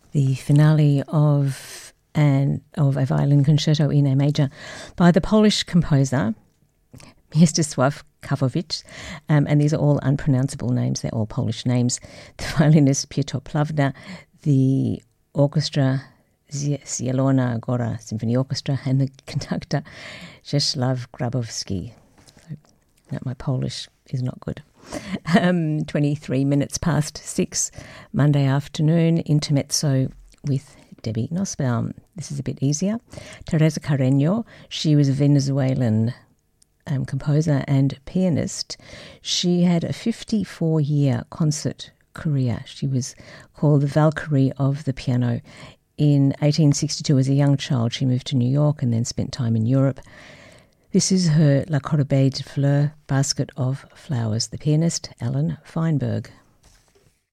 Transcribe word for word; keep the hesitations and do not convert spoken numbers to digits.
the finale of an of a violin concerto in A major by the Polish composer Mieczysław Kawowicz, um, and these are all unpronounceable names. They're all Polish names. The violinist Piotr Plawna, the orchestra Zielona Góra Symphony Orchestra, and the conductor Czesław Grabowski. So, no, my Polish is not good. Um, twenty-three minutes past six, Monday afternoon, intermezzo with Debbie Nussbaum. This is a bit easier. Teresa Carreño, she was a Venezuelan um, composer and pianist. She had a fifty-four-year concert career. She was called the Valkyrie of the piano. In eighteen sixty-two, as a young child, she moved to New York and then spent time in Europe. This is her La Corbeille de Fleurs, Basket of Flowers. The pianist, Alan Feinberg.